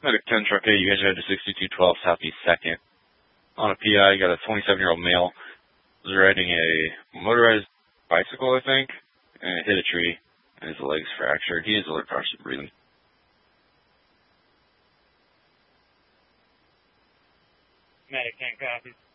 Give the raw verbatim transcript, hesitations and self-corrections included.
Medic ten Truck A, you guys are at the sixty-two twelve Southeast second. On a P I, you got a twenty-seven-year-old male was riding a motorized bicycle, I think, and it hit a tree, and his legs fractured. He has alert partial breathing. Medic ten copies.